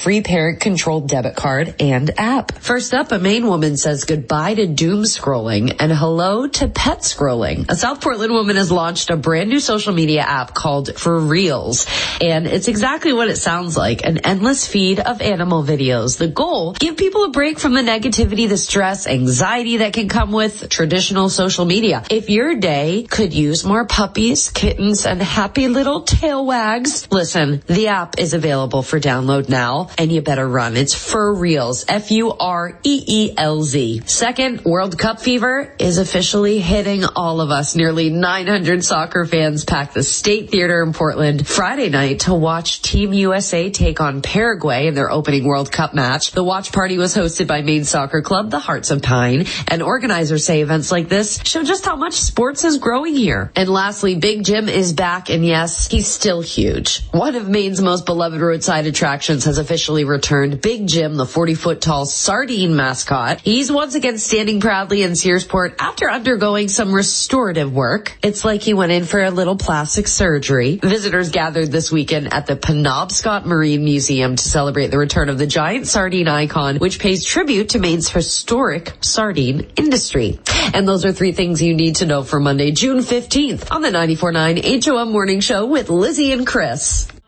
free parent-controlled debit card and app. First up, a Maine woman says goodbye to doom scrolling and hello to pet scrolling. A South Portland woman has launched a brand new social media app called For Reals, and it's exactly what it sounds like, an endless feed of animal videos. The goal, give people a break from the negativity, the stress, anxiety that can come with traditional social media. If your day could use more puppies, kittens, and happy little tail wags, listen, the app is available for download now, and you better run. It's For Reals, Fureelz. Second, World Cup fever is officially hitting all of us. Nearly 900 soccer fans packed the State Theater in Portland Friday night to watch Team USA take on Paraguay in their opening World Cup match. The watch party was hosted by Maine Soccer Club, the Hearts of Pine, and organizers say events like this show just how much sports is growing here. And lastly, Big Jim is back, and yes, he's still huge. One of Maine's most beloved roadside attractions has officially returned. Big Jim, the 40-foot tall sardine mascot. He's once again standing proudly in Searsport after undergoing some restorative work. It's like he went in for a little plastic surgery. Visitors gathered this weekend at the Penobscot Marine Museum to celebrate the return of the giant sardine icon, which pays tribute to Maine's historic sardine industry. And those are three things you need to know for Monday, June 15th on the 94.9 HOM Morning Show with Lizzie and Chris.